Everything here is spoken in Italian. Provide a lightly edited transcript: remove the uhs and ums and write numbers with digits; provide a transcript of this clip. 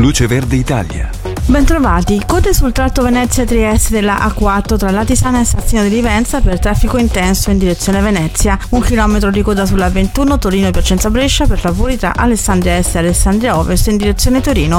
Luce Verde Italia. Bentrovati, code sul tratto Venezia-Trieste della A4 tra Latisana e Sassino di Livenza per traffico intenso in direzione Venezia. 1 chilometro di coda sulla 21 Torino-Piacenza-Brescia per lavori tra Alessandria Est e Alessandria Ovest in direzione Torino.